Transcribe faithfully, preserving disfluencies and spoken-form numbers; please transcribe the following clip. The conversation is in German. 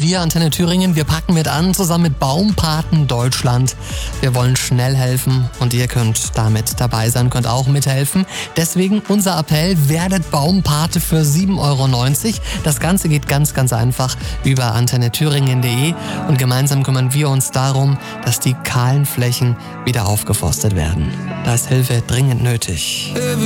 wir, Antenne Thüringen, wir packen mit an, zusammen mit Baumpaten Deutschland. Wir wollen schnell helfen und ihr könnt damit dabei sein, könnt auch mithelfen. Deswegen unser Appell, werdet Baumpate für sieben Euro neunzig. Das Ganze geht ganz, ganz einfach über antenne thüringen punkt de und gemeinsam kümmern wir uns darum, dass die kahlen Flächen wieder aufgeforstet werden. Da ist Hilfe dringend nötig.